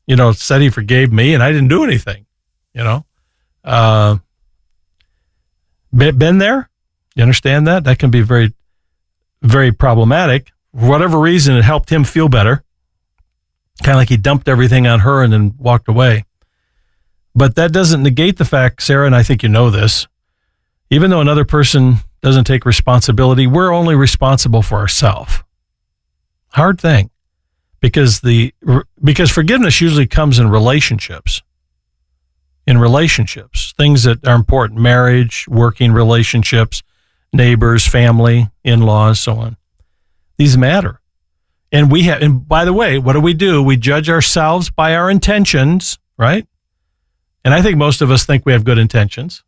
said he forgave me and I didn't do anything, Been there? You understand that? That can be very, very problematic. For whatever reason, it helped him feel better. Kind of like he dumped everything on her and then walked away. But that doesn't negate the fact, Sarah, and I think you know this, even though another person doesn't take responsibility, we're only responsible for ourselves. Hard thing. Because forgiveness usually comes in relationships. Things that are important, marriage, working relationships, neighbors, family, in-laws, so on. These matter. And by the way, what do? We judge ourselves by our intentions, right? And I think most of us think we have good intentions.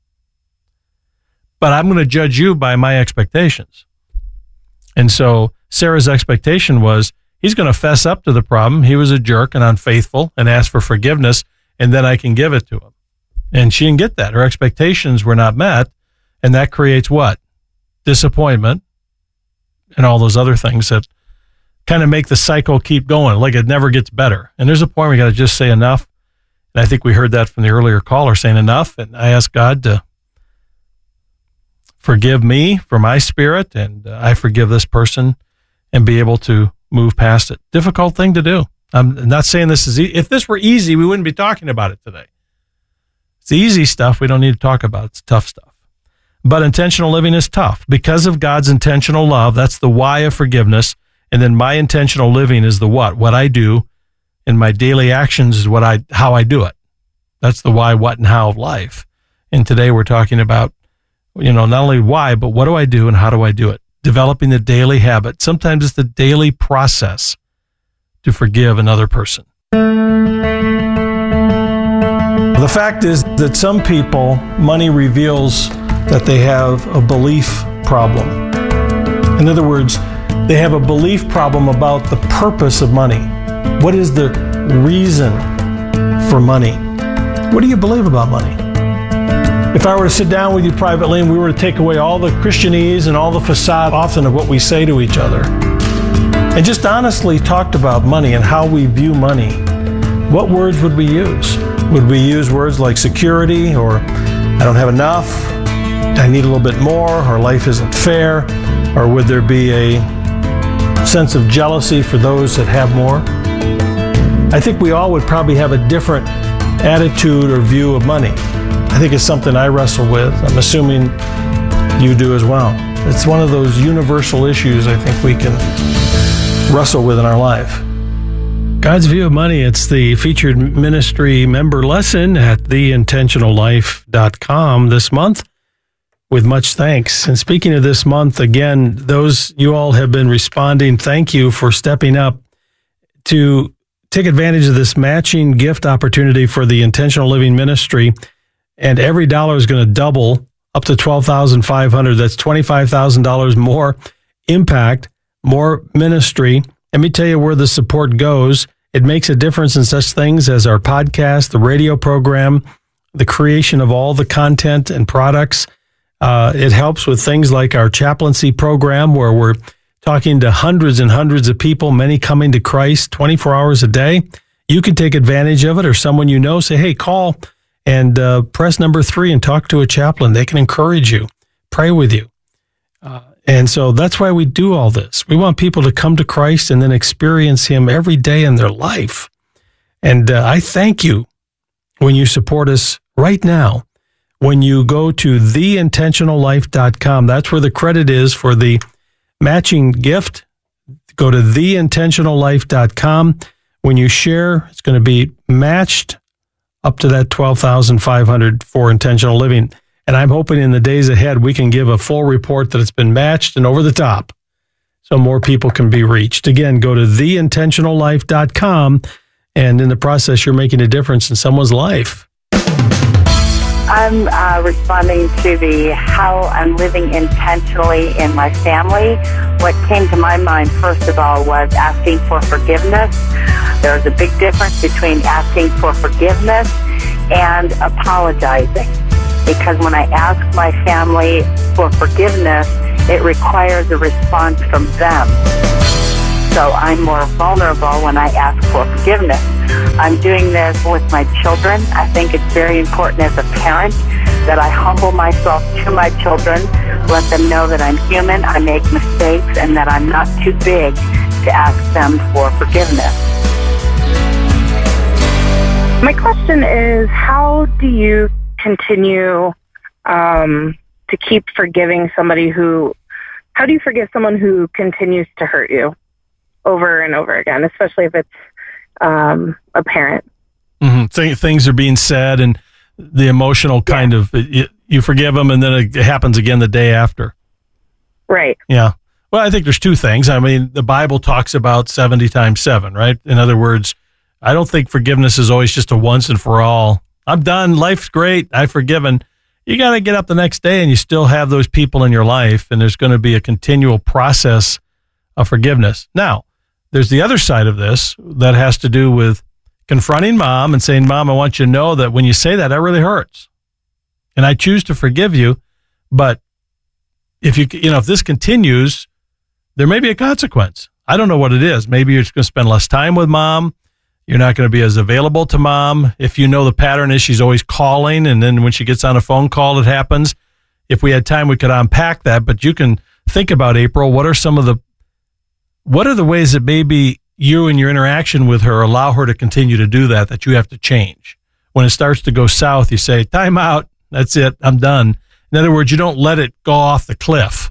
But I'm going to judge you by my expectations. And so Sarah's expectation was he's going to fess up to the problem. He was a jerk and unfaithful and ask for forgiveness, and then I can give it to him. And she didn't get that. Her expectations were not met, and that creates what? Disappointment and all those other things that kind of make the cycle keep going, like it never gets better. And there's a point where you got to just say enough. And I think we heard that from the earlier caller saying enough. And I asked God to forgive me for my spirit, and I forgive this person and be able to move past it. Difficult thing to do. I'm not saying this is easy. If this were easy, we wouldn't be talking about it today. It's the easy stuff we don't need to talk about. It's tough stuff. But intentional living is tough. Because of God's intentional love, that's the why of forgiveness. And then my intentional living is the what. What I do in my daily actions is how I do it. That's the why, what, and how of life. And today we're talking about, not only why, but what do I do and how do I do it? Developing the daily habit. Sometimes it's the daily process to forgive another person. The fact is that some people, money reveals that they have a belief problem. In other words, they have a belief problem about the purpose of money. What is the reason for money? What do you believe about money? If I were to sit down with you privately and we were to take away all the Christianese and all the facade often of what we say to each other, and just honestly talked about money and how we view money, what words would we use? Would we use words like security, or I don't have enough, I need a little bit more, or life isn't fair, or would there be a sense of jealousy for those that have more? I think we all would probably have a different attitude or view of money. I think it's something I wrestle with. I'm assuming you do as well. It's one of those universal issues I think we can wrestle with in our life. God's View of Money, it's the featured ministry member lesson at theintentionallife.com this month, with much thanks. And speaking of this month, again, those you all have been responding, thank you for stepping up to take advantage of this matching gift opportunity for the Intentional Living Ministry. And every dollar is going to double up to $12,500. That's $25,000 more impact, more ministry. Let me tell you where the support goes. It makes a difference in such things as our podcast, the radio program, the creation of all the content and products. It helps with things like our chaplaincy program, where we're talking to hundreds and hundreds of people, many coming to Christ 24 hours a day. You can take advantage of it, or someone you know, say, hey, call and press number 3 and talk to a chaplain. They can encourage you, pray with you. And so that's why we do all this. We want people to come to Christ and then experience Him every day in their life. And I thank you when you support us right now. When you go to theintentionallife.com, that's where the credit is for the matching gift. Go to theintentionallife.com. When you share, it's going to be matched up to that $12,500 for intentional living. And I'm hoping in the days ahead, we can give a full report that it's been matched and over the top so more people can be reached. Again, go to theintentionallife.com, and in the process, you're making a difference in someone's life. I'm responding to the how I'm living intentionally in my family. What came to my mind, first of all, was asking for forgiveness. There's a big difference between asking for forgiveness and apologizing. Because when I ask my family for forgiveness, it requires a response from them. So I'm more vulnerable when I ask for forgiveness. I'm doing this with my children. I think it's very important as a parent that I humble myself to my children, let them know that I'm human, I make mistakes, and that I'm not too big to ask them for forgiveness. My question is, how do you continue to keep forgiving somebody how do you forgive someone who continues to hurt you over and over again, especially if it's a parent? Mm-hmm. Things are being said and the emotional kind of, you forgive them and then it happens again the day after. Right. Yeah. Well, I think there's two things. I mean, the Bible talks about 70 times 7, right? In other words, I don't think forgiveness is always just a once and for all. I'm done. Life's great. I've forgiven. You got to get up the next day and you still have those people in your life, and there's going to be a continual process of forgiveness. Now, there's the other side of this that has to do with confronting mom and saying, Mom, I want you to know that when you say that really hurts. And I choose to forgive you. But if if this continues, there may be a consequence. I don't know what it is. Maybe you're just going to spend less time with mom. You're not going to be as available to mom. If you know the pattern is she's always calling, and then when she gets on a phone call, it happens. If we had time, we could unpack that. But you can think about, April, what are the ways that maybe you and your interaction with her allow her to continue to do that you have to change? When it starts to go south, you say, time out. That's it. I'm done. In other words, you don't let it go off the cliff.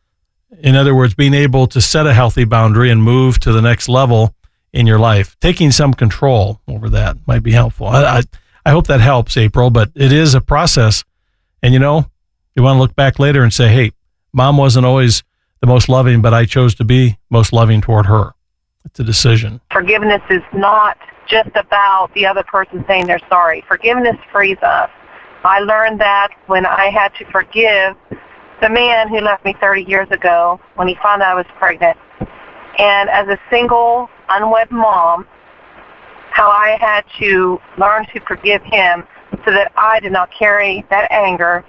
In other words, being able to set a healthy boundary and move to the next level in your life. Taking some control over that might be helpful. I hope that helps, April, but it is a process. And you want to look back later and say, hey, mom wasn't always the most loving, but I chose to be most loving toward her. It's a decision. Forgiveness is not just about the other person saying they're sorry. Forgiveness frees us. I learned that when I had to forgive the man who left me 30 years ago when he found out I was pregnant. And as a single, unwed mom, how I had to learn to forgive him so that I did not carry that anger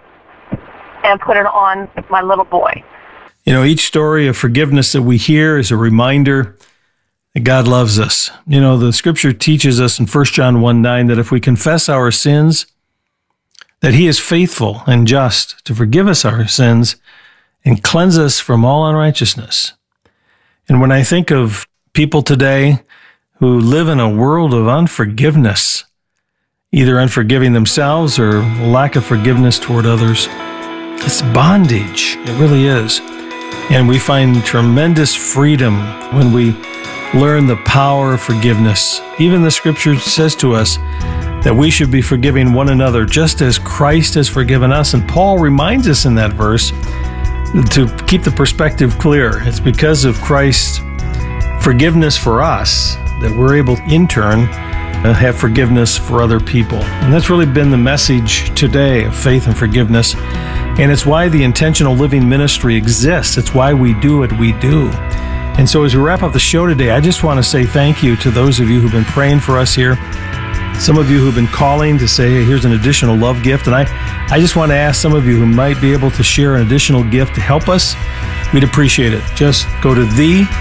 and put it on my little boy. Each story of forgiveness that we hear is a reminder that God loves us. The scripture teaches us in 1 John 1:9 that if we confess our sins, that he is faithful and just to forgive us our sins and cleanse us from all unrighteousness. And when I think of people today who live in a world of unforgiveness, either unforgiving themselves or lack of forgiveness toward others, it's bondage. It really is. And we find tremendous freedom when we learn the power of forgiveness. Even the scripture says to us that we should be forgiving one another just as Christ has forgiven us. And Paul reminds us in that verse to keep the perspective clear. It's because of Christ's forgiveness for us that we're able to, in turn, have forgiveness for other people. And that's really been the message today of faith and forgiveness. And it's why the Intentional Living Ministry exists. It's why we do what we do. And so as we wrap up the show today, I just want to say thank you to those of you who've been praying for us here. Some of you who've been calling to say, hey, here's an additional love gift. And I just want to ask some of you who might be able to share an additional gift to help us. We'd appreciate it. Just go to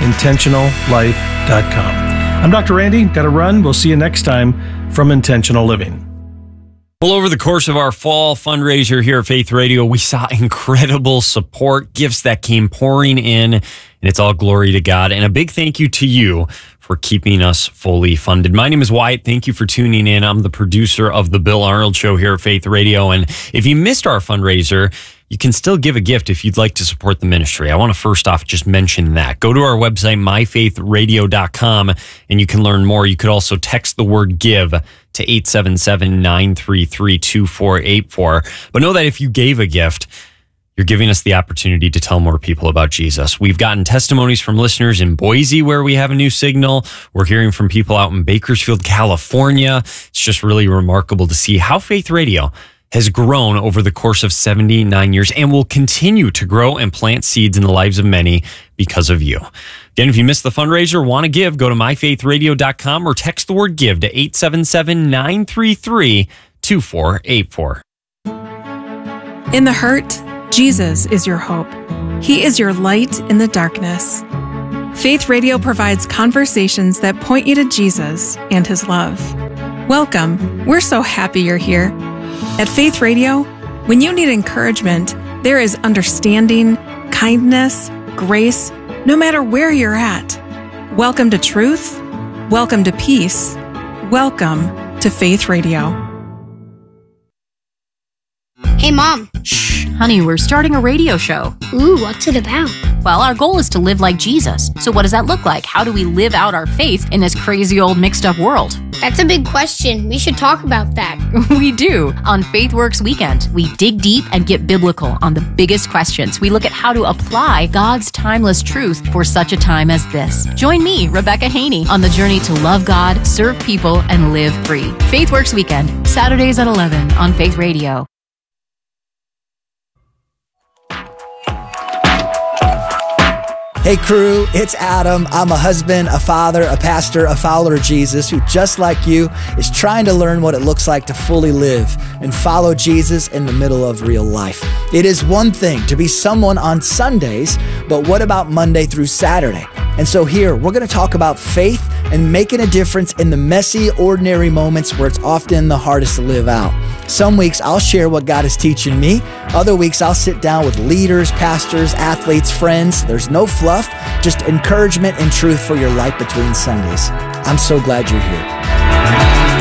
theintentionallife.com. I'm Dr. Randy. Got to run. We'll see you next time from Intentional Living. Well, over the course of our fall fundraiser here at Faith Radio, we saw incredible support, gifts that came pouring in, and it's all glory to God. And a big thank you to you for keeping us fully funded. My name is Wyatt. Thank you for tuning in. I'm the producer of The Bill Arnold Show here at Faith Radio. And if you missed our fundraiser, you can still give a gift if you'd like to support the ministry. I want to first off just mention that. Go to our website, myfaithradio.com, and you can learn more. You could also text the word give to 877-933-2484. But know that if you gave a gift, you're giving us the opportunity to tell more people about Jesus. We've gotten testimonies from listeners in Boise where we have a new signal. We're hearing from people out in Bakersfield, California. It's just really remarkable to see how Faith Radio has grown over the course of 79 years and will continue to grow and plant seeds in the lives of many because of you. Again, if you missed the fundraiser, want to give, go to myfaithradio.com or text the word give to 877-933-2484. In the hurt, Jesus is your hope. He is your light in the darkness. Faith Radio provides conversations that point you to Jesus and His love. Welcome. We're so happy you're here. At Faith Radio, when you need encouragement, there is understanding, kindness, grace, no matter where you're at. Welcome to truth. Welcome to peace. Welcome to Faith Radio. Hey, Mom. Shh, honey, we're starting a radio show. Ooh, what's it about? Well, our goal is to live like Jesus. So what does that look like? How do we live out our faith in this crazy old mixed up world? That's a big question. We should talk about that. We do. On FaithWorks Weekend, we dig deep and get biblical on the biggest questions. We look at how to apply God's timeless truth for such a time as this. Join me, Rebecca Haney, on the journey to love God, serve people, and live free. FaithWorks Weekend, Saturdays at 11 on Faith Radio. Hey crew, it's Adam. I'm a husband, a father, a pastor, a follower of Jesus who, just like you, is trying to learn what it looks like to fully live and follow Jesus in the middle of real life. It is one thing to be someone on Sundays, but what about Monday through Saturday? And so here, we're going to talk about faith and making a difference in the messy, ordinary moments where it's often the hardest to live out. Some weeks I'll share what God is teaching me. Other weeks I'll sit down with leaders, pastors, athletes, friends. There's no fluff, just encouragement and truth for your life between Sundays. I'm so glad you're here.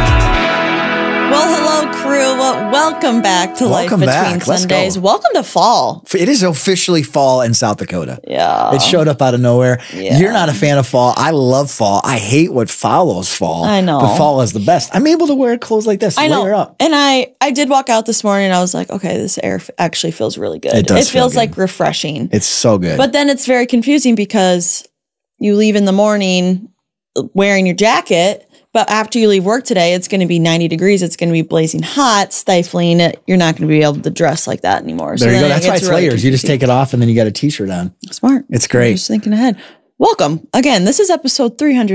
Well, hello, crew. Welcome back to Life Between Sundays. Welcome to fall. It is officially fall in South Dakota. Yeah. It showed up out of nowhere. Yeah. You're not a fan of fall. I love fall. I hate what follows fall. I know. But fall is the best. I'm able to wear clothes like this. I know. Layer up. And I did walk out this morning and I was like, okay, this air actually feels really good. It does It feels feel good. like refreshing. It's so good. But then it's very confusing because you leave in the morning wearing your jacket, but after you leave work today, it's going to be 90 degrees. It's going to be blazing hot, stifling. You're not going to be able to dress like that anymore. There you go. That's why it's really layers. You just take it off and then you got a t-shirt on. Smart. It's great. I'm just thinking ahead. Welcome. Again, this is episode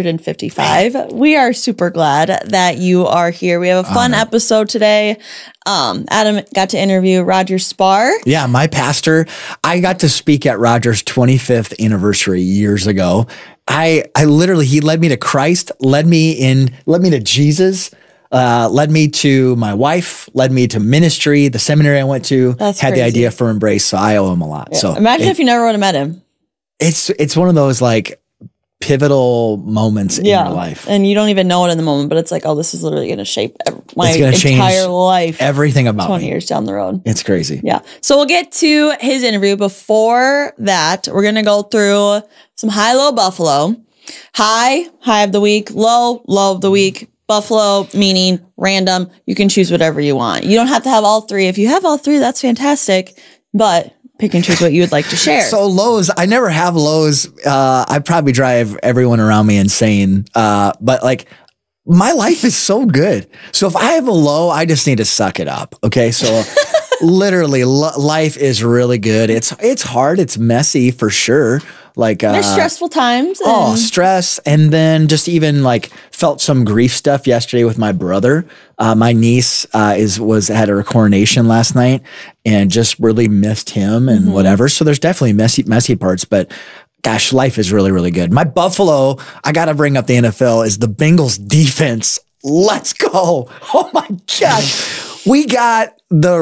355. We are super glad that you are here. We have a fun episode today. Adam got to interview Roger Spar. Yeah, my pastor. I got to speak at Roger's 25th anniversary years ago. I literally, he led me to Christ, led me to Jesus, led me to my wife, led me to ministry, the seminary I went to, That's had crazy. the idea for Embrace. So I owe him a lot. Yeah. So Imagine if you never would have met him. It's one of those like pivotal moments in your life. And you don't even know it in the moment, but it's like, oh, this is literally going to shape my It's gonna change entire life. Everything about 20 me. years down the road. It's crazy. Yeah. So we'll get to his interview. Before that, we're going to go through some high-low Buffalo. High of the week, low of the week. Buffalo, meaning random. You can choose whatever you want. You don't have to have all three. If you have all three, that's fantastic. But pick and choose what you would like to share. So lows, I never have lows. I probably drive everyone around me insane. But like my life is so good. So if I have a low, I just need to suck it up. Okay. So literally life is really good. It's hard. It's messy for sure. Like, there's stressful times. Stress. And then just even like felt some grief stuff yesterday with my brother. My niece, had her coronation last night and just really missed him and whatever. So there's definitely messy parts, but gosh, life is really, really good. My Buffalo, I got to bring up the NFL, is the Bengals defense. Let's go. Oh my gosh. We got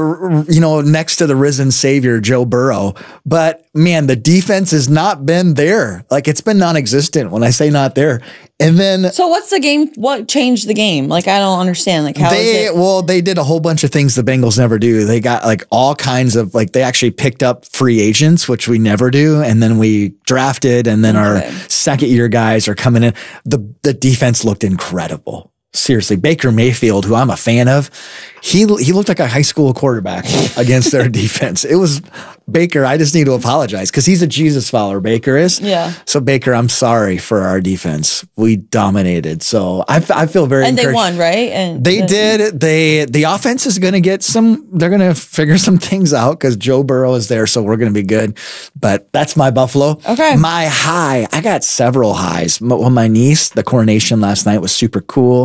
next to the risen savior, Joe Burrow, but man, the defense has not been there. Like it's been non-existent when I say not there. And then, so what's the game? What changed the game? Like, I don't understand. Like, how is it? Well, they did a whole bunch of things the Bengals never do. They got like all kinds of, like, they actually picked up free agents, which we never do. And then we drafted, and then our second year guys are coming in. The defense looked incredible. Seriously, Baker Mayfield, who I'm a fan of, he looked like a high school quarterback against their defense. It was Baker. I just need to apologize because he's a Jesus follower. Baker is. Yeah. So Baker, I'm sorry for our defense. We dominated. So I feel very and encouraged. they won, right? And they did. The offense is going to get they're going to figure some things out because Joe Burrow is there. So we're going to be good. But that's my Buffalo. Okay. My high, I got several highs. Well, my niece, the coronation last night was super cool.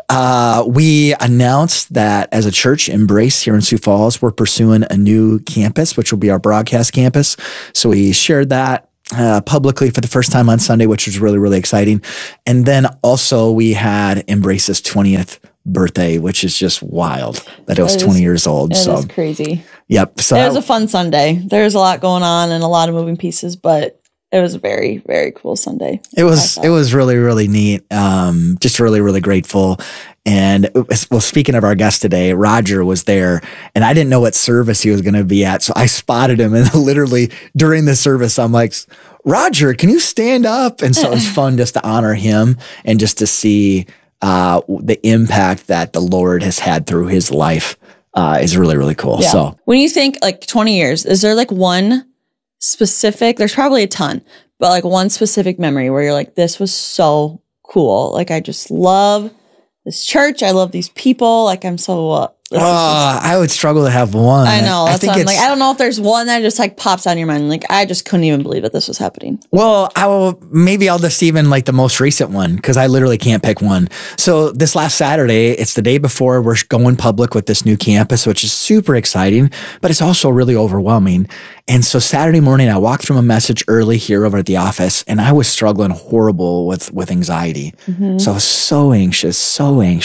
We announced that as a church, Embrace here in Sioux Falls, we're pursuing a new campus, which will be our broadcast campus. So we shared that. publicly for the first time on Sunday, which was really, really exciting. And then also we had Embrace's 20th birthday, which is just wild that it was 20 years old. It is crazy. Yep. So it was a fun Sunday. There's a lot going on and a lot of moving pieces, but it was a very, very cool Sunday. It was really, really neat. Just really, really grateful. And well, speaking of our guest today, Roger was there, and I didn't know what service he was going to be at. So I spotted him, and literally during the service, I'm like, Roger, can you stand up? And so it was fun just to honor him and just to see the impact that the Lord has had through his life is really, really cool. Yeah. So when you think like 20 years, is there like one specific, there's probably a ton, but like one specific memory where you're like, this was so cool. Like, I just love this church. I love these people. Like, I'm so, I would struggle to have one. I know. That's what I'm like. I don't know if there's one that just like pops out in your mind. Like, I just couldn't even believe that this was happening. Well, I'll just even like the most recent one, because I literally can't pick one. So this last Saturday, it's the day before we're going public with this new campus, which is super exciting, but it's also really overwhelming. And so Saturday morning, I walked from a message early here over at the office, and I was struggling horrible with anxiety. Mm-hmm. So I was so anxious.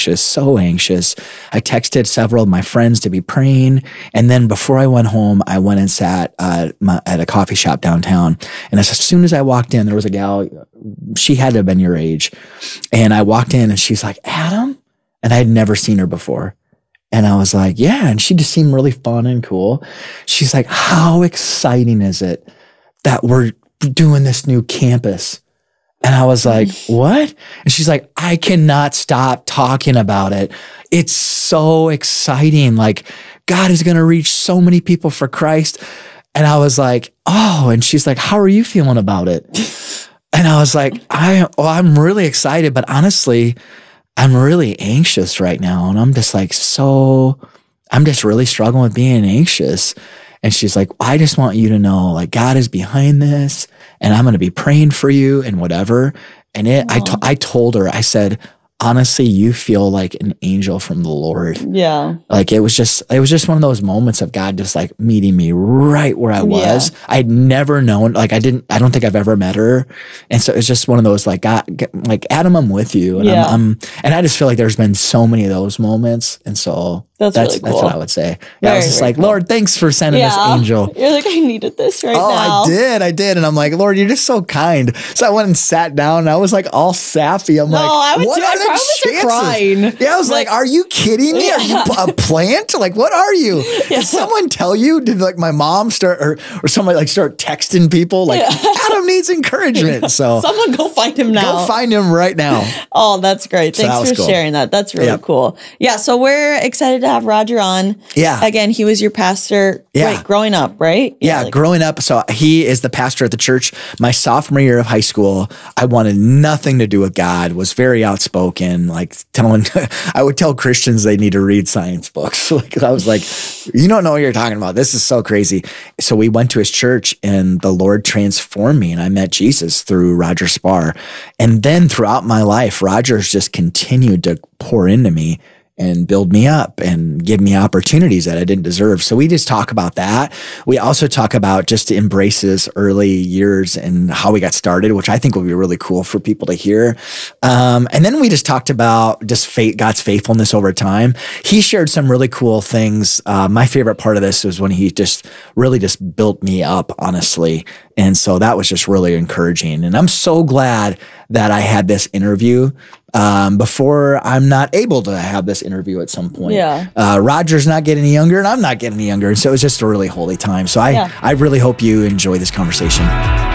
I texted several of my friends to be praying. And then before I went home, I went and sat at a coffee shop downtown. And as soon as I walked in, there was a gal, she had to have been your age. And I walked in and she's like, Adam? And I had never seen her before. And I was like, yeah. And she just seemed really fun and cool. She's like, how exciting is it that we're doing this new campus? And I was like, what? And she's like, I cannot stop talking about it. It's so exciting. Like, God is going to reach so many people for Christ. And I was like, oh, and she's like, how are you feeling about it? And I was like, I'm really excited, but honestly, I'm really anxious right now. And I'm just like, I'm just really struggling with being anxious. And she's like, I just want you to know, like, God is behind this, and I'm going to be praying for you and whatever. And I told her, I said, honestly, you feel like an angel from the Lord. Yeah. Like it was just one of those moments of God just like meeting me right where I was. Yeah. I'd never known, like I don't think I've ever met her. And so it's just one of those like, God, like Adam, I'm with you. And and I just feel like there's been so many of those moments. And so that's really cool. That's what I would say. I was just like, cool. Lord, thanks for sending this angel. You're like, I needed this right now. I did. And I'm like, Lord, you're just so kind. So I went and sat down and I was like all sappy. I'm like, what are the chances? Crying. Yeah, I was like, are you kidding me? Are you a plant? Like, what are you? Did someone tell you? Did like my mom start or somebody like start texting people like Adam needs encouragement? So someone go find him now. Go find him right now. Oh, that's great. Thanks for sharing that. That's really cool. Yeah. So we're excited to have Roger on. Yeah. Again, he was your pastor growing up, right? Yeah, growing up. So he is the pastor at the church. My sophomore year of high school, I wanted nothing to do with God, was very outspoken, like I would tell Christians they need to read science books. Like I was like, you don't know what you're talking about. This is so crazy. So we went to his church and the Lord transformed me and I met Jesus through Roger Spar. And then throughout my life, Roger's just continued to pour into me and build me up and give me opportunities that I didn't deserve. So we just talk about that. We also talk about just Embrace's early years and how we got started, which I think will be really cool for people to hear. And then we just talked about just God's faithfulness over time. He shared some really cool things. My favorite part of this was when he just really just built me up, honestly. And so that was just really encouraging. And I'm so glad that I had this interview before I'm not able to have this interview at some point. Yeah. Roger's not getting any younger and I'm not getting any younger. So it was just a really holy time. So I really hope you enjoy this conversation.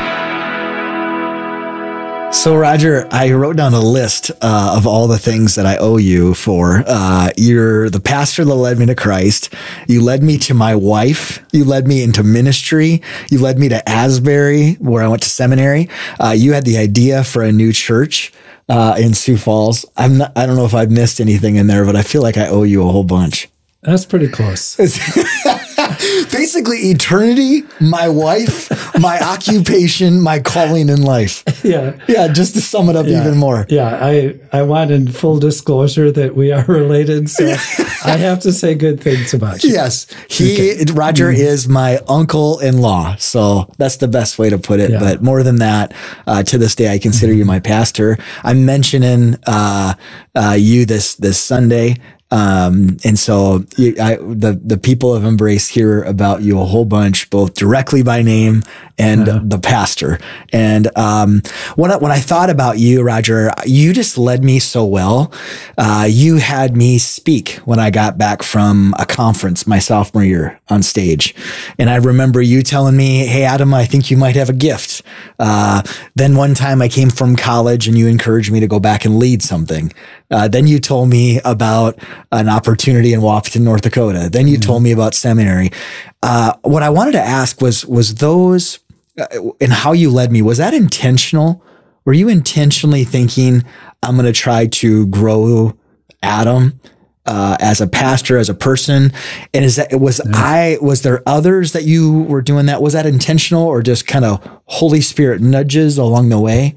So Roger, I wrote down a list of all the things that I owe you for. You're the pastor that led me to Christ. You led me to my wife. You led me into ministry. You led me to Asbury, where I went to seminary. You had the idea for a new church in Sioux Falls. I don't know if I've missed anything in there, but I feel like I owe you a whole bunch. That's pretty close. Basically, eternity, my wife, my occupation, my calling in life. Yeah. Yeah, just to sum it up even more. Yeah, I want in full disclosure that we are related, so I have to say good things about you. Yes. Roger is my uncle-in-law, so that's the best way to put it. Yeah. But more than that, to this day, I consider you my pastor. I'm mentioning you this Sunday. And so the people of Embrace hear about you a whole bunch, both directly by name and the pastor. And when I thought about you, Roger, you just led me so well. You had me speak when I got back from a conference my sophomore year on stage. And I remember you telling me, hey, Adam, I think you might have a gift. Then one time I came from college and you encouraged me to go back and lead something. Then you told me about an opportunity in Wahpeton, North Dakota. Then you told me about seminary. What I wanted to ask was those and how you led me, was that intentional? Were you intentionally thinking, I'm going to try to grow Adam as a pastor, as a person? And was there others that you were doing that? Was that intentional or just kind of Holy Spirit nudges along the way?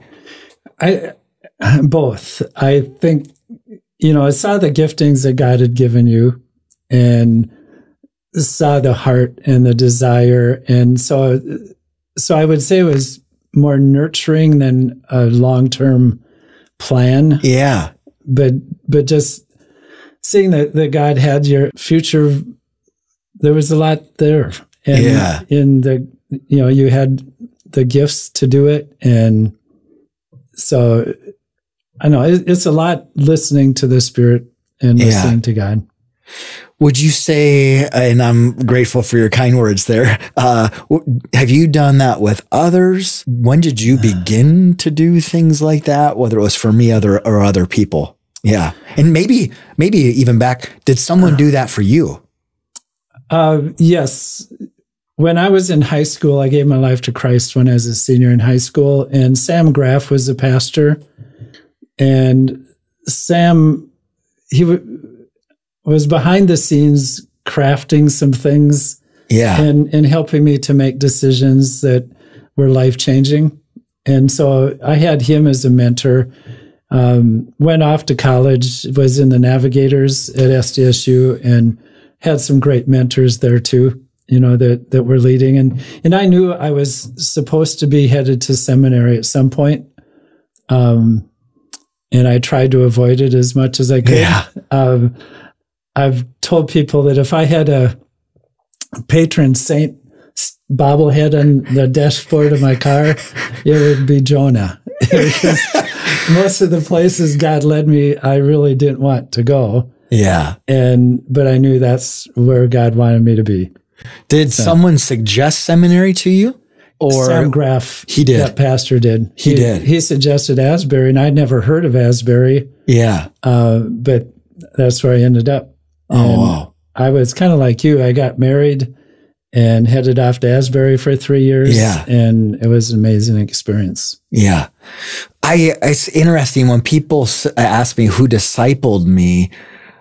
Both. I think, I saw the giftings that God had given you and saw the heart and the desire. And so I would say it was more nurturing than a long-term plan. Yeah. But just seeing that God had your future, there was a lot there. And in you had the gifts to do it. And so I know it's a lot listening to the Spirit and listening to God. Would you say, and I'm grateful for your kind words there, have you done that with others? When did you begin to do things like that, whether it was for me or other people? Yeah. And maybe even back, did someone do that for you? Yes. When I was in high school, I gave my life to Christ when I was a senior in high school, and Sam Graff was the pastor. And Sam, he was behind the scenes crafting some things and helping me to make decisions that were life-changing. And so I had him as a mentor, went off to college, was in the Navigators at SDSU, and had some great mentors there too, that were leading. And I knew I was supposed to be headed to seminary at some point. And I tried to avoid it as much as I could. Yeah. I've told people that if I had a patron saint bobblehead on the dashboard of my car, it would be Jonah. Because most of the places God led me, I really didn't want to go. Yeah. But I knew that's where God wanted me to be. Did someone suggest seminary to you? Or Sam Graff, he did. That pastor did. He did. He suggested Asbury, and I'd never heard of Asbury. Yeah. But that's where I ended up. And wow. I was kind of like you. I got married and headed off to Asbury for 3 years. Yeah. And it was an amazing experience. Yeah. It's interesting when people ask me who discipled me,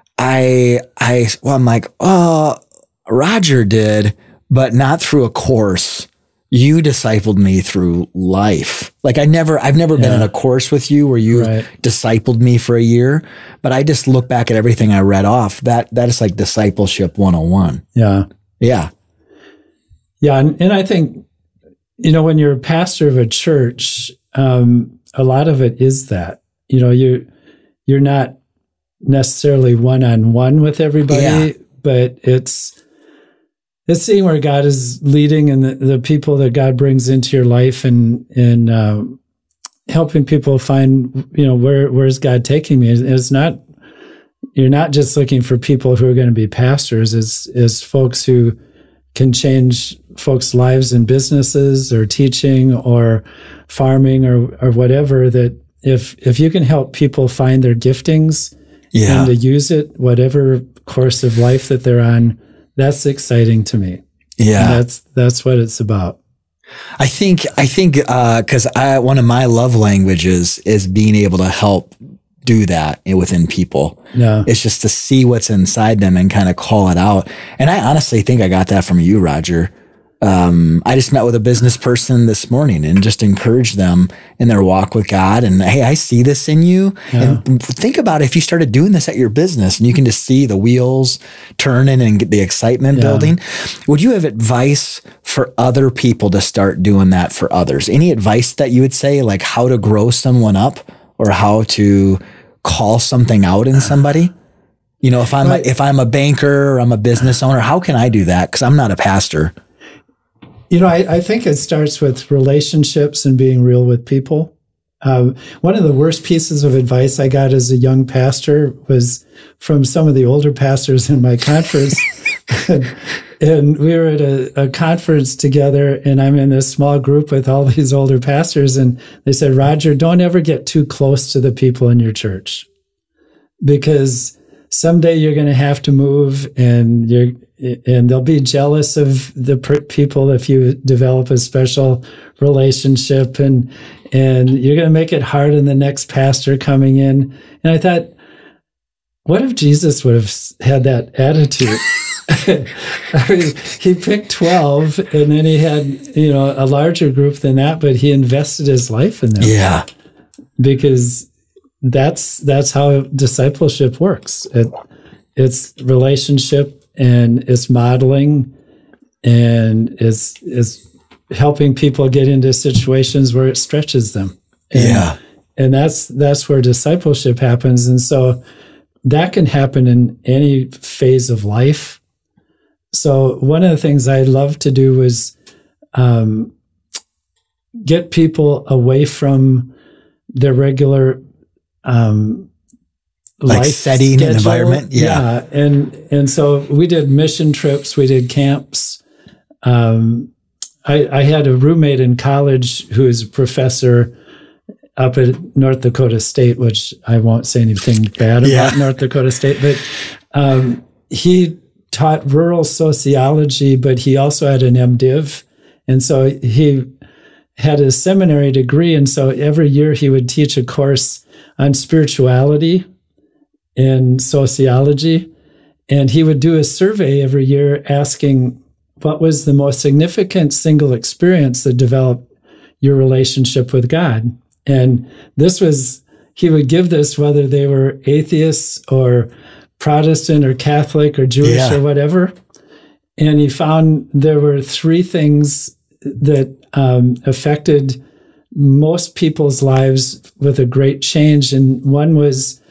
I'm like, Roger did, but not through a course. You discipled me through life. Like I've never been in a course with you where you discipled me for a year, but I just look back at everything I read off. That is like discipleship 101. Yeah. Yeah. Yeah. And I think, when you're a pastor of a church, a lot of it is that, you're not necessarily one-on-one with everybody, but it's seeing where God is leading and the people that God brings into your life and helping people find, where's God taking me? You're not just looking for people who are going to be pastors, as folks who can change folks' lives in businesses or teaching or farming or whatever, that if you can help people find their giftings and to use it, whatever course of life that they're on, that's exciting to me. Yeah. And that's what it's about. I think, cause one of my love languages is being able to help do that within people. Yeah. It's just to see what's inside them and kind of call it out. And I honestly think I got that from you, Roger. I just met with a business person this morning and just encouraged them in their walk with God. And hey, I see this in you. Yeah. And think about if you started doing this at your business and you can just see the wheels turning and get the excitement building. Would you have advice for other people to start doing that for others? Any advice that you would say, like how to grow someone up or how to call something out in somebody? You know, if I'm a banker or I'm a business owner, how can I do that? Because I'm not a pastor. You know, I think it starts with relationships and being real with people. One of the worst pieces of advice I got as a young pastor was from some of the older pastors in my conference. And we were at a conference together, and I'm in this small group with all these older pastors, and they said, Roger, don't ever get too close to the people in your church, because someday you're going to have to move, and they'll be jealous of the people if you develop a special relationship, and you're going to make it hard on the next pastor coming in. And I thought, what if Jesus would have had that attitude? I mean, he picked 12, and then he had, a larger group than that, but he invested his life in them. Yeah. Because that's how discipleship works. It's relationship, and it's modeling, and it's helping people get into situations where it stretches them. And that's where discipleship happens. And so that can happen in any phase of life. So one of the things I love to do was get people away from their regular like life setting schedule. and environment. Yeah. And so we did mission trips, we did camps. I had a roommate in college who is a professor up at North Dakota State, which I won't say anything bad about North Dakota State, but he taught rural sociology, but he also had an MDiv. And so he had a seminary degree. And so every year he would teach a course on spirituality and sociology. And he would do a survey every year asking what was the most significant single experience that developed your relationship with God. And he would give this whether they were atheists or Protestant or Catholic or Jewish or whatever. And he found there were 3 things that affected most people's lives with a great change. And one was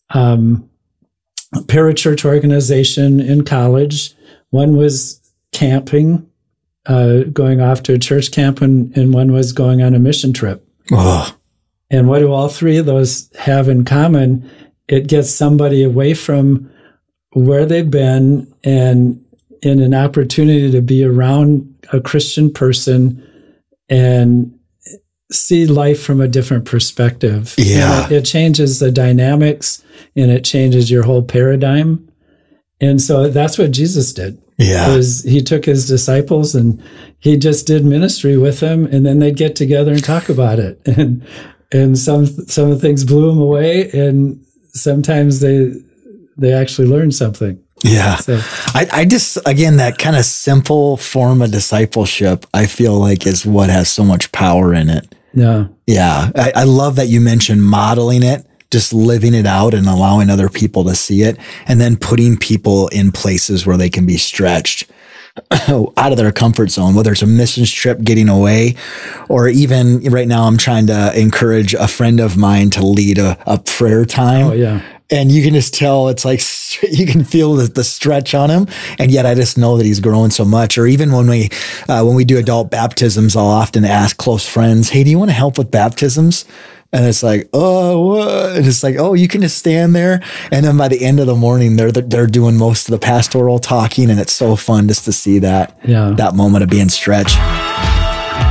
parachurch organization in college. One was camping, going off to a church camp, and one was going on a mission trip. Oh. And what do all 3 of those have in common? It gets somebody away from where they've been and in an opportunity to be around a Christian person and see life from a different perspective. Yeah. It changes the dynamics, and it changes your whole paradigm. And so that's what Jesus did. Yeah. He took his disciples and he just did ministry with them, and then they'd get together and talk about it. And some of the things blew them away, and sometimes they actually learned something. Yeah. So, I just, again, that kind of simple form of discipleship, I feel like is what has so much power in it. Yeah. Yeah. I love that you mentioned modeling it, just living it out and allowing other people to see it, and then putting people in places where they can be stretched out of their comfort zone, whether it's a mission trip, getting away, or even right now I'm trying to encourage a friend of mine to lead a prayer time. Oh, yeah. And you can just tell it's like, you can feel the stretch on him. And yet I just know that he's growing so much. Or even when we do adult baptisms, I'll often ask close friends, hey, do you want to help with baptisms? And it's like, oh, what? And it's like, oh, you can just stand there. And then by the end of the morning, they're doing most of the pastoral talking. And it's so fun just to see that moment of being stretched.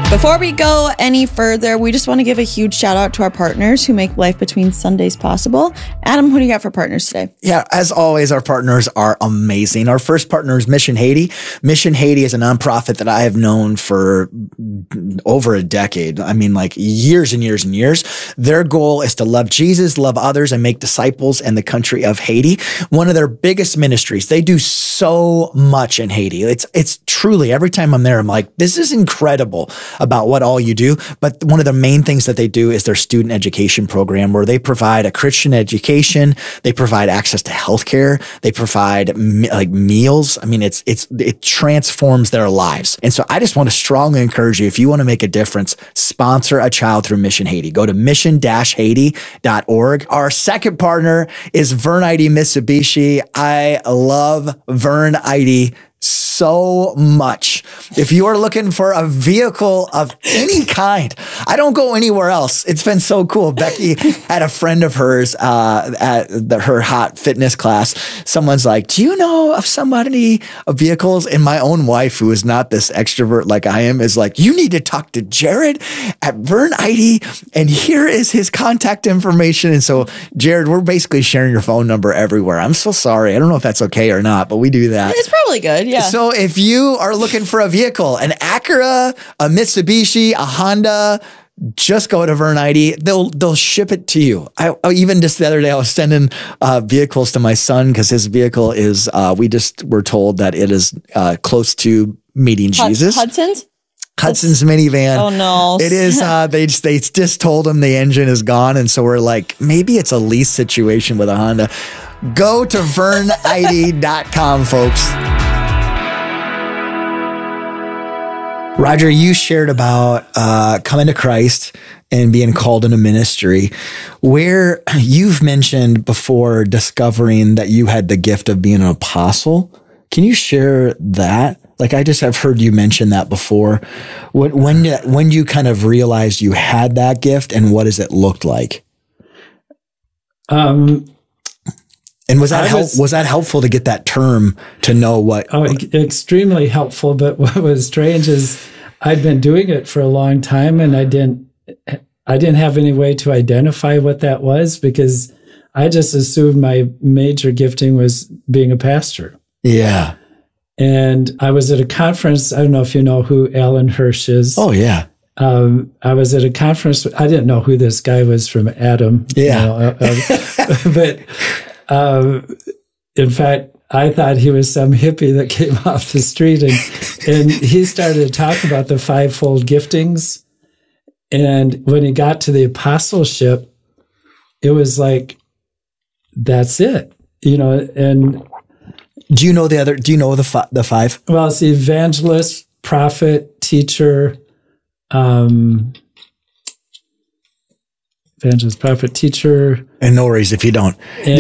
Before we go any further, we just want to give a huge shout out to our partners who make Life Between Sundays possible. Adam, who do you got for partners today? Yeah, as always, our partners are amazing. Our first partner is Mission Haiti. Mission Haiti is a nonprofit that I have known for over a decade. I mean, like years and years and years. Their goal is to love Jesus, love others, and make disciples in the country of Haiti. One of their biggest ministries. They do so much in Haiti. It's truly, every time I'm there, I'm like, this is incredible about what all you do. But one of the main things that they do is their student education program, where they provide a Christian education. They provide access to healthcare. They provide like meals. I mean, it transforms their lives. And so I just want to strongly encourage you, if you want to make a difference, sponsor a child through Mission Haiti. Go to mission-haiti.org. Our second partner is Vern ID Mitsubishi. I love Vern ID so much. If you are looking for a vehicle of any kind, I don't go anywhere else. It's been so cool. Becky had a friend of hers at her hot fitness class. Someone's like, do you know of somebody of vehicles? And my own wife, who is not this extrovert like I am, is like, you need to talk to Jared at Vern ID, and here is his contact information. And so, Jared, we're basically sharing your phone number everywhere. I'm so sorry. I don't know if that's okay or not, but we do that. It's probably good. Yeah. So if you are looking for a vehicle, an Acura, a Mitsubishi, a Honda, just go to Vern ID. They'll ship it to you. I even just the other day, I was sending vehicles to my son because his vehicle is, we just were told that it is close to meeting Jesus. Hudson's minivan. Oh no. It is, they just told him the engine is gone. And so we're like, maybe it's a lease situation with a Honda. Go to vernid.com, folks. Roger, you shared about coming to Christ and being called into ministry, where you've mentioned before discovering that you had the gift of being an apostle. Can you share that? Like, I just have heard you mention that before. When you kind of realized you had that gift, and what does it look like? And was that helpful to get that term to know what? Oh, extremely helpful. But what was strange is I'd been doing it for a long time, and I didn't have any way to identify what that was, because I just assumed my major gifting was being a pastor. Yeah. And I was at a conference. I don't know if you know who Alan Hirsch is. Oh, yeah. I was at a conference. I didn't know who this guy was from Adam. Yeah. But in fact, I thought he was some hippie that came off the street, and he started to talk about the fivefold giftings. And when he got to the apostleship, it was like, that's it, and do you know the five? Well, it's evangelist, prophet, teacher, evangelist, prophet, teacher, and no worries if you don't,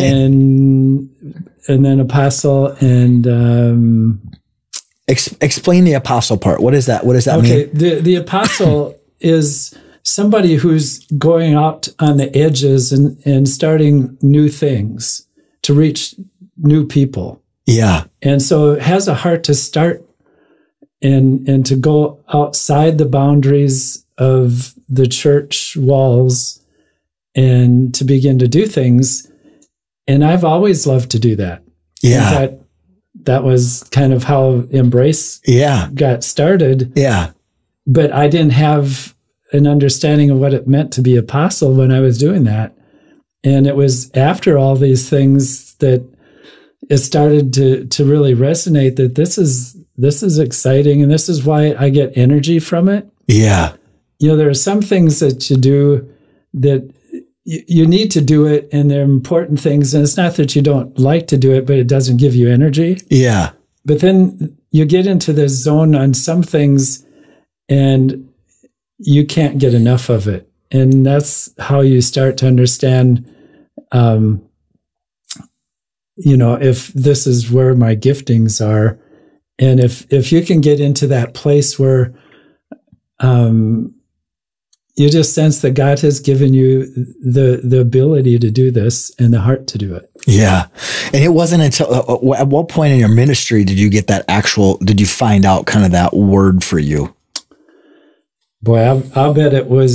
and then apostle, and explain the apostle part. What is that? What does that mean? The apostle is somebody who's going out on the edges and starting new things to reach new people. Yeah. And so it has a heart to start and to go outside the boundaries of the church walls and to begin to do things. And I've always loved to do that. Yeah. That was kind of how Embrace got started. Yeah. But I didn't have an understanding of what it meant to be apostle when I was doing that. And it was after all these things that it started to really resonate that this is exciting, and this is why I get energy from it. Yeah. There are some things that you do that you need to do it, and they're important things. And it's not that you don't like to do it, but it doesn't give you energy. Yeah. But then you get into this zone on some things, and you can't get enough of it. And that's how you start to understand, if this is where my giftings are. And if you can get into that place where you just sense that God has given you the ability to do this and the heart to do it. Yeah. And it wasn't until, at what point in your ministry did you get did you find out kind of that word for you? Boy, I'll bet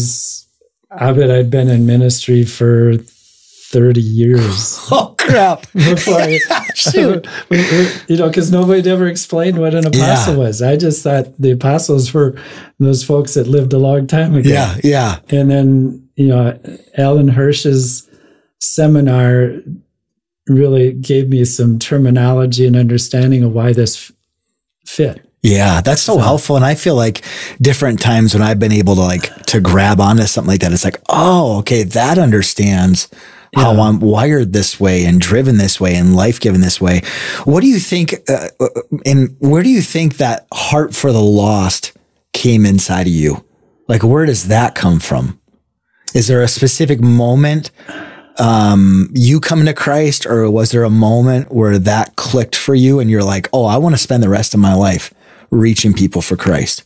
I'd been in ministry for 30 years. Oh, crap. Before shoot. Because nobody ever explained what an apostle was. I just thought the apostles were those folks that lived a long time ago. Yeah. And then, Alan Hirsch's seminar really gave me some terminology and understanding of why this fit. Yeah, that's so helpful. And I feel like different times when I've been able to grab onto something like that, it's like, oh, okay, that understands how I'm wired this way and driven this way and life given this way. What do you think, and where do you think that heart for the lost came inside of you? Like, where does that come from? Is there a specific moment you coming to Christ, or was there a moment where that clicked for you and you're like, oh, I want to spend the rest of my life reaching people for Christ?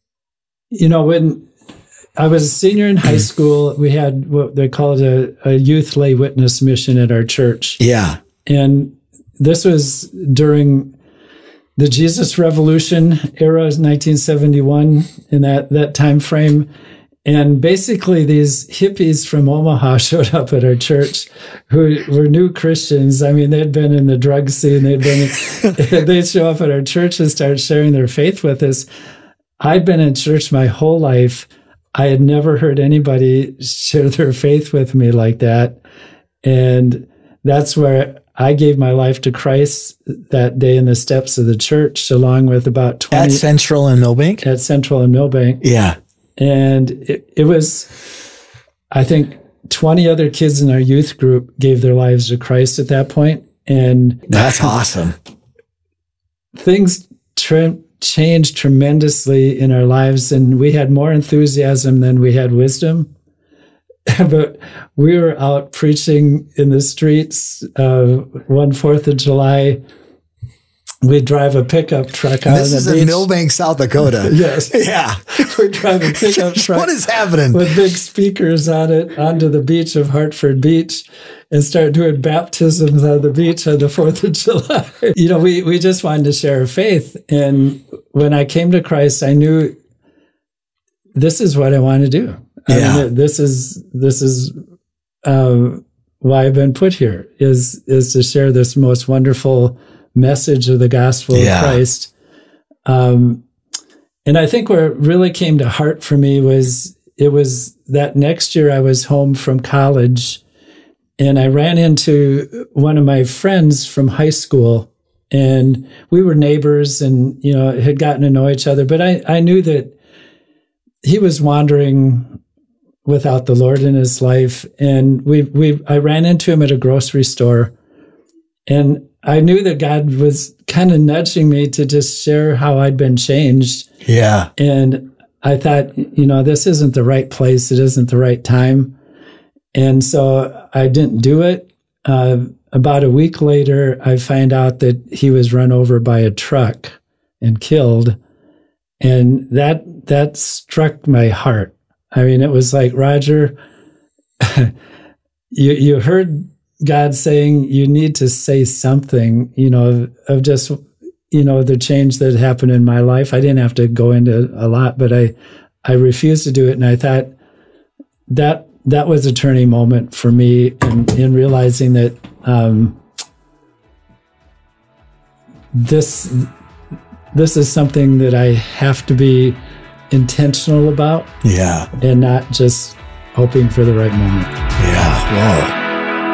When I was a senior in high school, we had what they called a youth lay witness mission at our church. Yeah. And this was during the Jesus Revolution era, 1971, in that time frame. And basically these hippies from Omaha showed up at our church who were new Christians. I mean, they'd been in the drug scene. They'd show up at our church and start sharing their faith with us. I'd been in church my whole life. I had never heard anybody share their faith with me like that. And that's where I gave my life to Christ that day in the steps of the church, along with about 20. At Central and Millbank? At Central and Millbank. Yeah. And it was, I think, 20 other kids in our youth group gave their lives to Christ at that point. And that's awesome. Things changed tremendously in our lives, and we had more enthusiasm than we had wisdom. But we were out preaching in the streets. 4th of July, we'd drive a pickup truck out on the beach. This is in Millbank, South Dakota. Yes. Yeah. We'd drive a pickup truck. What is happening? With big speakers on it onto the beach of Hartford Beach and start doing baptisms on the beach on the 4th of July. We just wanted to share our faith. And when I came to Christ, I knew this is what I want to do. Yeah. I mean, this is why I've been put here is to share this most wonderful message of the gospel of Christ. And I think where it really came to heart for me was that next year I was home from college and I ran into one of my friends from high school, and we were neighbors and, had gotten to know each other, but I knew that he was wandering without the Lord in his life. And I ran into him at a grocery store, and I knew that God was kind of nudging me to just share how I'd been changed. Yeah. And I thought, this isn't the right place. It isn't the right time. And so I didn't do it. About a week later, I find out that he was run over by a truck and killed. And that struck my heart. I mean, it was like, Roger, you heard God saying you need to say something, of just, the change that happened in my life. I didn't have to go into a lot, but I refused to do it. And I thought that was a turning moment for me in realizing that this is something that I have to be intentional about. Yeah. And not just hoping for the right moment. Yeah. Wow.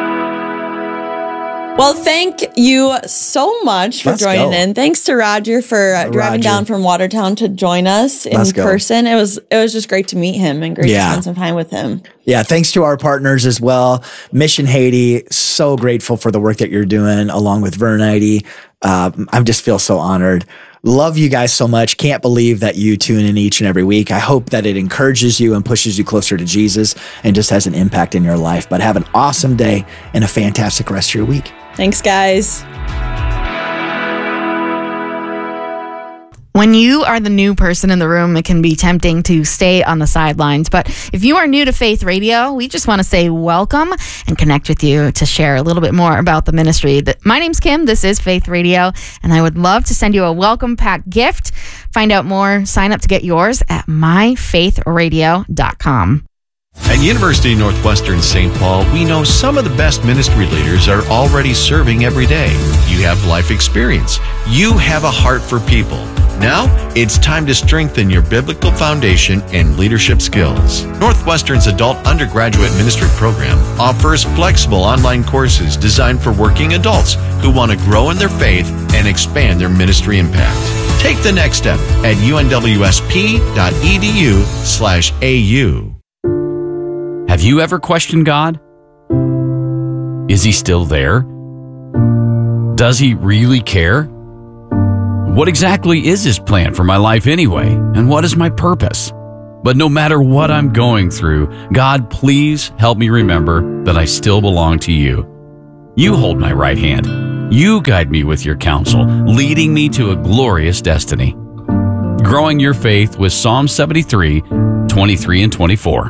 Well, thank you so much for joining in. Thanks to Roger for driving down from Watertown to join us in person. It was just great to meet him and great to spend some time with him. Yeah, thanks to our partners as well. Mission Haiti, so grateful for the work that you're doing along with Vernite. I just feel so honored. Love you guys so much. Can't believe that you tune in each and every week. I hope that it encourages you and pushes you closer to Jesus and just has an impact in your life. But have an awesome day and a fantastic rest of your week. Thanks, guys. When you are the new person in the room, it can be tempting to stay on the sidelines. But if you are new to Faith Radio, we just want to say welcome and connect with you to share a little bit more about the ministry. My name's Kim. This is Faith Radio, and I would love to send you a welcome pack gift. Find out more, sign up to get yours at myfaithradio.com. At University of Northwestern St. Paul, we know some of the best ministry leaders are already serving every day. You have life experience. You have a heart for people. Now, it's time to strengthen your biblical foundation and leadership skills. Northwestern's adult undergraduate ministry program offers flexible online courses designed for working adults who want to grow in their faith and expand their ministry impact. Take the next step at unwsp.edu/au. Have you ever questioned God? Is he still there? Does he really care? What exactly is his plan for my life anyway? And what is my purpose? But no matter what I'm going through, God, please help me remember that I still belong to you. You hold my right hand. You guide me with your counsel, leading me to a glorious destiny. Growing your faith with Psalm 73, 23 and 24.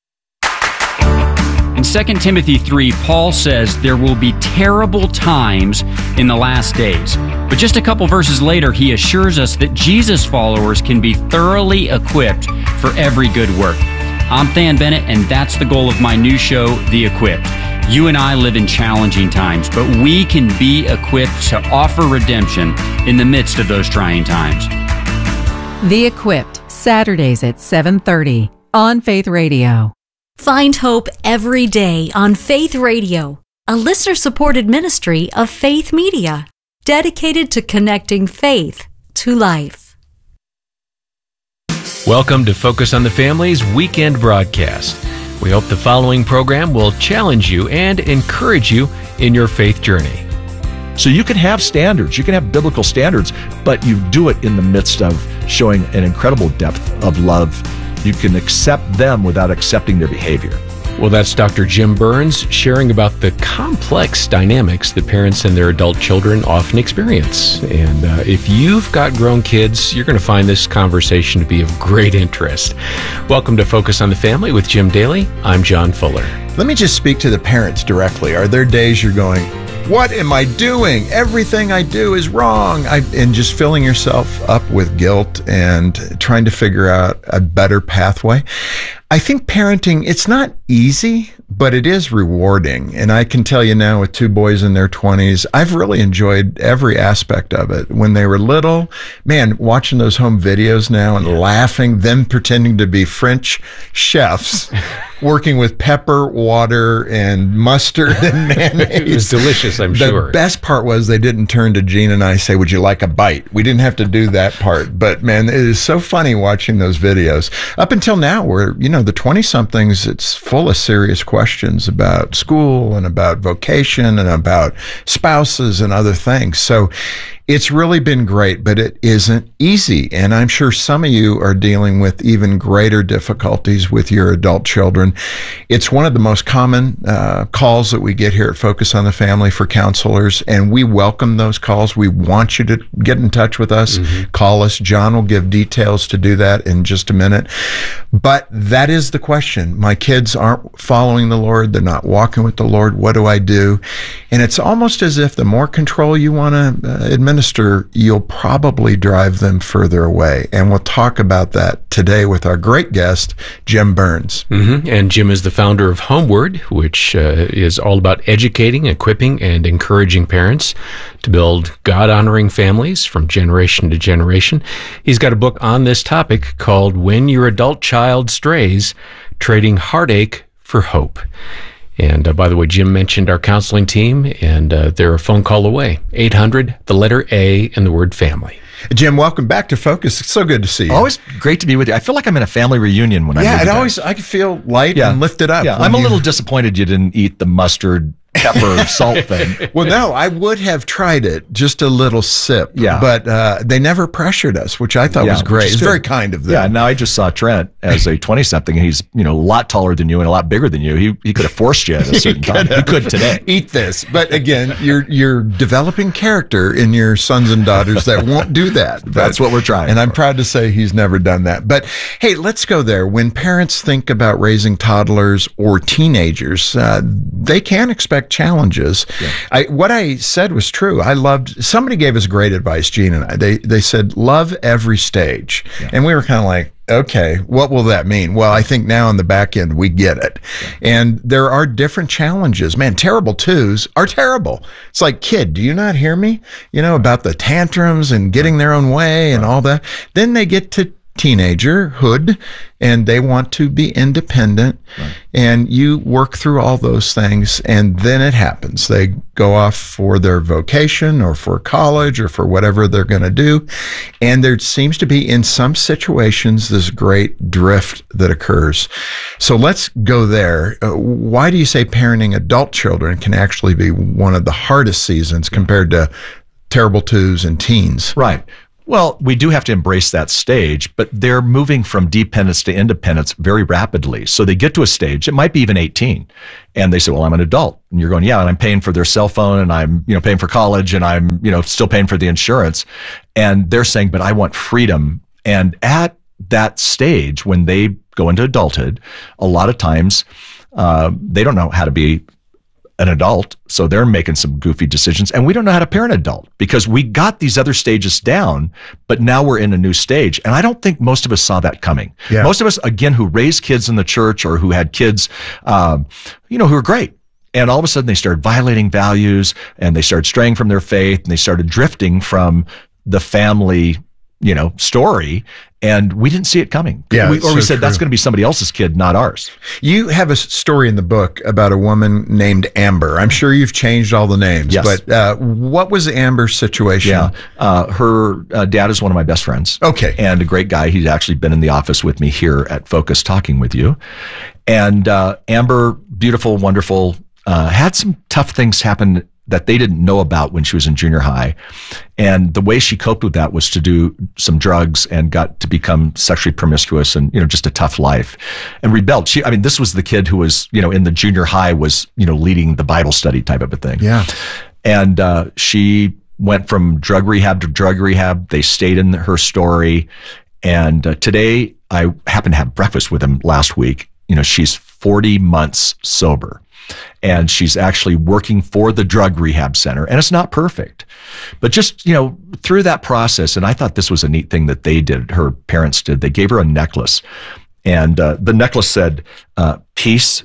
In 2 Timothy 3, Paul says there will be terrible times in the last days. But just a couple verses later, he assures us that Jesus followers can be thoroughly equipped for every good work. I'm Than Bennett, and that's the goal of my new show, The Equipped. You and I live in challenging times, but we can be equipped to offer redemption in the midst of those trying times. The Equipped, Saturdays at 7:30 on Faith Radio. Find hope every day on Faith Radio, a listener-supported ministry of Faith Media, dedicated to connecting faith to life. Welcome to Focus on the Family's weekend broadcast. We hope the following program will challenge you and encourage you in your faith journey. So you can have standards, you can have biblical standards, but you do it in the midst of showing an incredible depth of love. You can accept them without accepting their behavior. Well, that's Dr. Jim Burns sharing about the complex dynamics that parents and their adult children often experience. And if you've got grown kids, you're going to find this conversation to be of great interest. Welcome to Focus on the Family with Jim Daly. I'm John Fuller. Let me just speak to the parents directly. Are there days you're going, what am I doing? Everything I do is wrong. And just filling yourself up with guilt and trying to figure out a better pathway. I think parenting, it's not easy, but it is rewarding. And I can tell you now with two boys in their 20s, I've really enjoyed every aspect of it. When they were little, man, watching those home videos now and laughing, them pretending to be French chefs, working with pepper, water, and mustard and mayonnaise. It was delicious, I'm sure. The best part was they didn't turn to Gene and I and say, would you like a bite? We didn't have to do that part. But man, it is so funny watching those videos. Up until now, where, the 20-somethings, it's full of serious questions about school and about vocation and about spouses and other things. So it's really been great, but it isn't easy. And I'm sure some of you are dealing with even greater difficulties with your adult children. It's one of the most common calls that we get here at Focus on the Family for counselors, and we welcome those calls. We want you to get in touch with us. Mm-hmm. Call us. John will give details to do that in just a minute. But that is the question. My kids aren't following the Lord. They're not walking with the Lord. What do I do? And it's almost as if the more control you want to administer, you'll probably drive them further away. And we'll talk about that today with our great guest, Jim Burns. Mm-hmm. And Jim is the founder of Homeward, which is all about educating, equipping, and encouraging parents to build God-honoring families from generation to generation. He's got a book on this topic called When Your Adult Child Strays, Trading Heartache for Hope. And by the way, Jim mentioned our counseling team, and they're a phone call away. 800, the letter A, and the word family. Jim, welcome back to Focus. It's so good to see you. Always great to be with you. I feel like I'm in a family reunion when I'm with you. I can feel light and lifted up. Yeah, I'm a little disappointed you didn't eat the mustard pepper salt thing. Well, no, I would have tried it, just a little sip. Yeah. But they never pressured us, which I thought was great. It's very kind of them. Yeah, now I just saw Trent as a 20-something, and he's, a lot taller than you and a lot bigger than you. He could have forced you at a certain time. He could today. Eat this. But again, you're developing character in your sons and daughters that won't do that. That's what we're trying. And I'm proud to say he's never done that. But hey, let's go there. When parents think about raising toddlers or teenagers, they can expect challenges. Yeah. What I said was true. Somebody gave us great advice, Gene and I. They said, love every stage. Yeah. And we were kind of like, okay, what will that mean? Well, I think now on the back end, we get it. Yeah. And there are different challenges. Man, terrible twos are terrible. It's like, kid, do you not hear me? About the tantrums and getting their own way and all that. Then they get to teenagerhood and they want to be independent, and you work through all those things, and then it happens. They go off for their vocation or for college or for whatever they're going to do, and there seems to be in some situations this great drift that occurs. So let's go there. Why do you say parenting adult children can actually be one of the hardest seasons compared to terrible twos and teens? Right. Well, we do have to embrace that stage, but they're moving from dependence to independence very rapidly. So they get to a stage, it might be even 18, and they say, well, I'm an adult. And you're going, yeah, and I'm paying for their cell phone, and I'm, paying for college, and I'm, still paying for the insurance. And they're saying, but I want freedom. And at that stage, when they go into adulthood, a lot of times, they don't know how to be an adult, so they're making some goofy decisions, and we don't know how to parent an adult because we got these other stages down, but now we're in a new stage, and I don't think most of us saw that coming. Yeah. Most of us, again, who raised kids in the church or who had kids, who are great, and all of a sudden they started violating values, and they started straying from their faith, and they started drifting from the family, story. And we didn't see it coming. Yeah, we said, that's going to be somebody else's kid, not ours. You have a story in the book about a woman named Amber. I'm sure you've changed all the names, yes. But what was Amber's situation? Yeah, her dad is one of my best friends. Okay. And a great guy. He's actually been in the office with me here at Focus talking with you. And Amber, beautiful, wonderful, had some tough things happen that they didn't know about when she was in junior high. And the way she coped with that was to do some drugs and got to become sexually promiscuous and, just a tough life and rebelled. This was the kid who was, in the junior high was, leading the Bible study type of a thing. Yeah. And she went from drug rehab to drug rehab. They stayed in her story. And today I happened to have breakfast with him last week. She's 40 months sober. And she's actually working for the drug rehab center. And it's not perfect. But just, through that process, and I thought this was a neat thing that they did, her parents did, they gave her a necklace. And the necklace said, peace,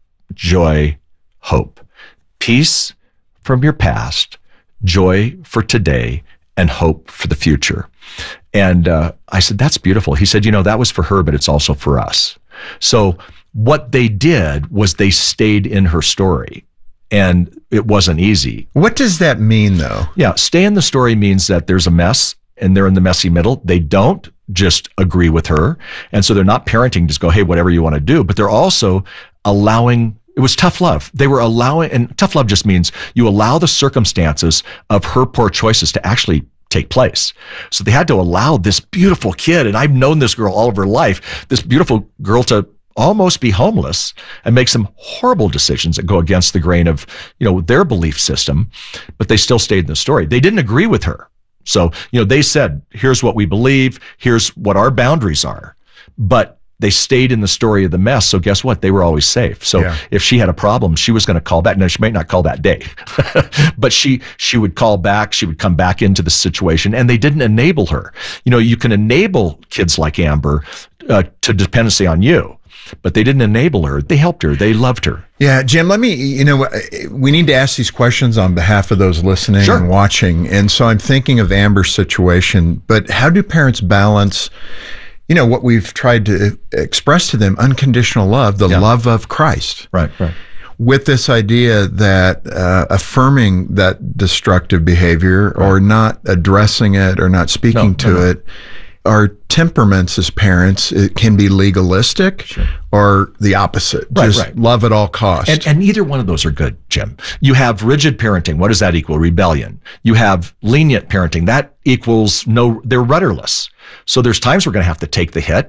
joy, hope. Peace from your past, joy for today, and hope for the future. And I said, that's beautiful. He said, that was for her, but it's also for us. So what they did was they stayed in her story, and it wasn't easy. What does that mean, though? Yeah, stay in the story means that there's a mess, and they're in the messy middle. They don't just agree with her, and so they're not parenting, just go, hey, whatever you want to do, but they're also allowing. It was tough love. They were allowing, and tough love just means you allow the circumstances of her poor choices to actually take place. So they had to allow this beautiful kid, and I've known this girl all of her life, this beautiful girl to almost be homeless and make some horrible decisions that go against the grain of, their belief system, but they still stayed in the story. They didn't agree with her. So, they said, here's what we believe, here's what our boundaries are, but they stayed in the story of the mess. So guess what? They were always safe. So if she had a problem, she was going to call back. Now, she might not call that day, but she would call back. She would come back into the situation, and they didn't enable her. You can enable kids like Amber to dependency on you, but they didn't enable her. They helped her. They loved her. Yeah, Jim, we need to ask these questions on behalf of those listening and watching. And so I'm thinking of Amber's situation, but how do parents balance, what we've tried to express to them, unconditional love, the love of Christ. Right. With this idea that affirming that destructive behavior or not addressing it or not speaking to it our temperaments as parents, it can be legalistic or the opposite. Just love at all costs. And neither one of those are good, Jim. You have rigid parenting. What does that equal? Rebellion. You have lenient parenting. That equals they're rudderless. So there's times we're going to have to take the hit.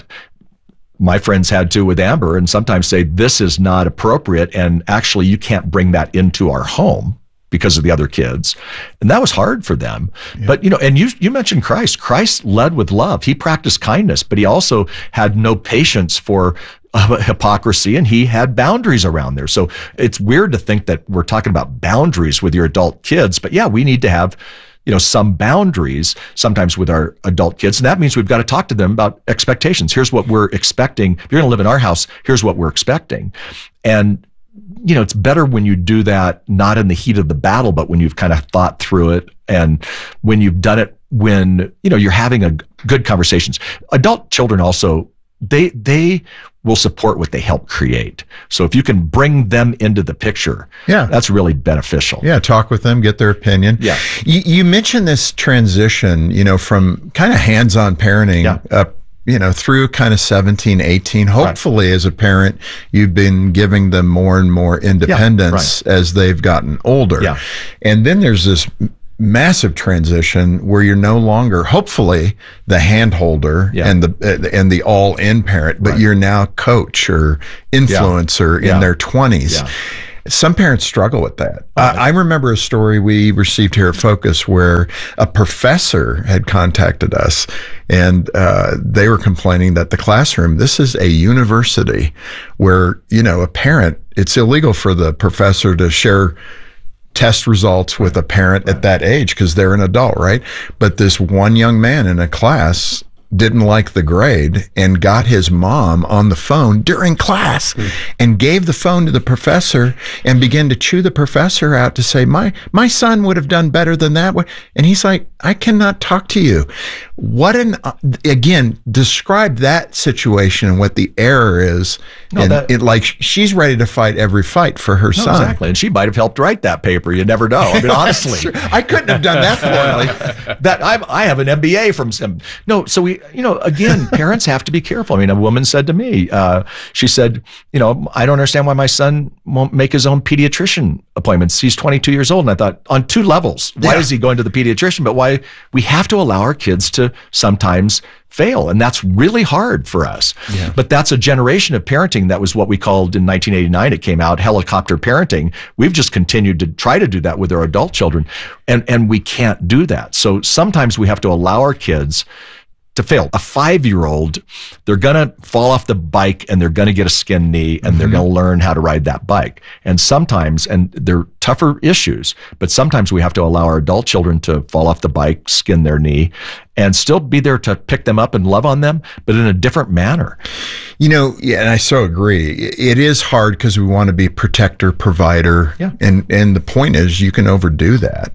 My friends had to with Amber, and sometimes say, this is not appropriate. And actually, you can't bring that into our home because of the other kids. And that was hard for them. Yeah. But, and you mentioned Christ. Christ led with love. He practiced kindness, but he also had no patience for hypocrisy, and he had boundaries around there. So it's weird to think that we're talking about boundaries with your adult kids, but yeah, we need to have some boundaries sometimes with our adult kids. And that means we've got to talk to them about expectations. Here's what we're expecting. If you're going to live in our house, here's what we're expecting. And it's better when you do that, not in the heat of the battle, but when you've kind of thought through it, and when you've done it, when, you're having a good conversations. Adult children also, they will support what they help create. So if you can bring them into the picture, that's really beneficial. Yeah. Talk with them, get their opinion. Yeah. You mentioned this transition, from kind of hands-on parenting up, through kind of 17, 18. Hopefully, as a parent, you've been giving them more and more independence as they've gotten older. Yeah. And then there's this massive transition where you're no longer, hopefully, the hand holder and the all-in parent, but you're now coach or influencer in their 20s. Yeah. Some parents struggle with that. I remember a story we received here at Focus where a professor had contacted us, and they were complaining that the classroom, this is a university where, a parent, it's illegal for the professor to share test results with a parent at that age because they're an adult, right? But this one young man in a class didn't like the grade and got his mom on the phone during class and gave the phone to the professor and began to chew the professor out to say, my son would have done better than that. And he's like, I cannot talk to you. Again, describe that situation and what the error is. She's ready to fight every fight for her son. Exactly. And she might have helped write that paper. You never know. I mean, honestly, I couldn't have done that poorly. I have an MBA from some. No, so we, again, parents have to be careful. I mean, a woman said to me, she said, I don't understand why my son won't make his own pediatrician appointments. He's 22 years old. And I thought, on two levels, why is he going to the pediatrician? But why we have to allow our kids to sometimes fail. And that's really hard for us. Yeah. But that's a generation of parenting. That was what we called in 1989. It came out helicopter parenting. We've just continued to try to do that with our adult children. And we can't do that. So sometimes we have to allow our kids to fail. A 5-year-old, they're going to fall off the bike and they're going to get a skinned knee and they're going to learn how to ride that bike. And sometimes, and they're tougher issues, but sometimes we have to allow our adult children to fall off the bike, skin their knee, and still be there to pick them up and love on them, but in a different manner. And I so agree. It is hard because we want to be protector, provider. Yeah. And the point is you can overdo that.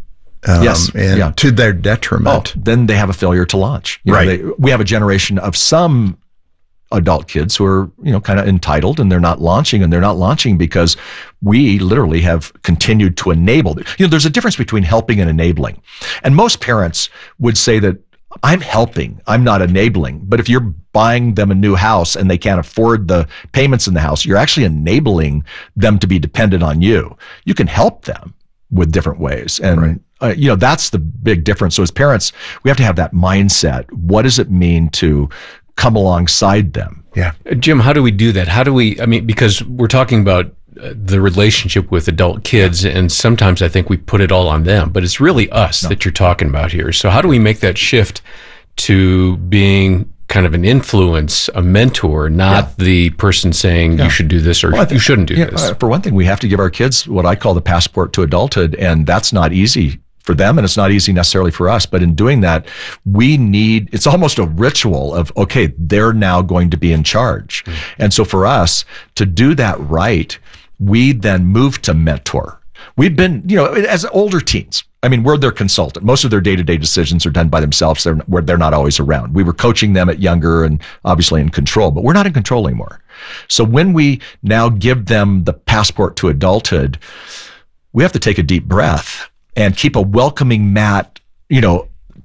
To their detriment. Then they have a failure to launch. We have a generation of some adult kids who are, kind of entitled, and they're not launching because we literally have continued to enable. There's a difference between helping and enabling. And most parents would say that I'm helping, I'm not enabling. But if you're buying them a new house and they can't afford the payments in the house, you're actually enabling them to be dependent on you. You can help them with different ways. And that's the big difference. So as parents, we have to have that mindset. What does it mean to come alongside them? Yeah. Jim, how do we do that? Because we're talking about the relationship with adult kids, and sometimes I think we put it all on them, but it's really us that you're talking about here. So how do we make that shift to being kind of an influence, a mentor, not the person saying you should do this or you shouldn't do this? For one thing, we have to give our kids what I call the passport to adulthood, and that's not easy for them, and it's not easy necessarily for us. But in doing that, it's almost a ritual of, okay, they're now going to be in charge. And so for us to do that right, we then move to mentor. We've been, as older teens, we're their consultant. Most of their day-to-day decisions are done by themselves. They're not always around. We were coaching them at younger and obviously in control, but we're not in control anymore. So when we now give them the passport to adulthood, we have to take a deep breath and keep a welcoming mat,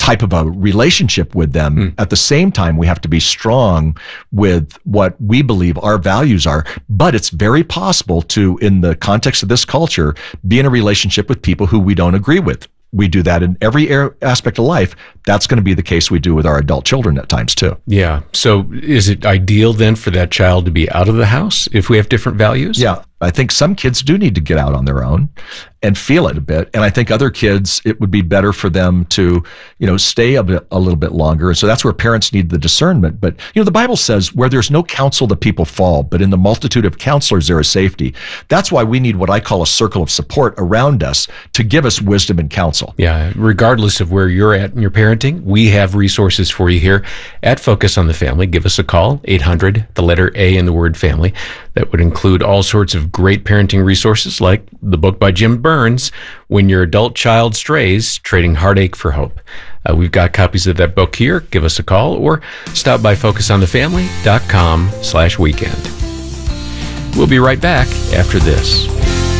type of a relationship with them. At the same time, we have to be strong with what we believe our values are. But it's very possible to, in the context of this culture, be in a relationship with people who we don't agree with. We do that in every aspect of life. That's going to be the case we do with our adult children at times too. Yeah. So is it ideal then for that child to be out of the house if we have different values? Yeah. I think some kids do need to get out on their own and feel it a bit. And I think other kids, it would be better for them to, stay a little bit longer. And so that's where parents need the discernment. But, the Bible says where there's no counsel, the people fall, but in the multitude of counselors, there is safety. That's why we need what I call a circle of support around us to give us wisdom and counsel. Yeah. Regardless of where you're at in your parenting, we have resources for you here at Focus on the Family. Give us a call, 800, the letter A in the word family. That would include all sorts of great parenting resources like the book by Jim Burns, When Your Adult Child Strays, Trading Heartache for Hope. We've got copies of that book here. Give us a call or stop by focusonthefamily.com/weekend. We'll be right back after this.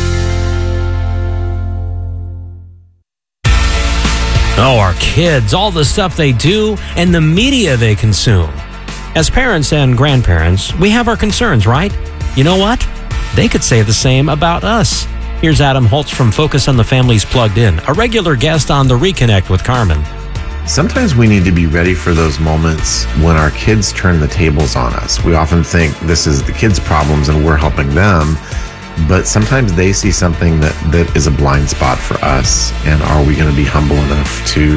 Oh, our kids, all the stuff they do, and the media they consume. As parents and grandparents, we have our concerns, right? You know what? They could say the same about us. Here's Adam Holtz from Focus on the Family's Plugged In, a regular guest on The Reconnect with Carmen. Sometimes we need to be ready for those moments when our kids turn the tables on us. We often think this is the kids' problems and we're helping them, but sometimes they see something that is a blind spot for us. And are we going to be humble enough to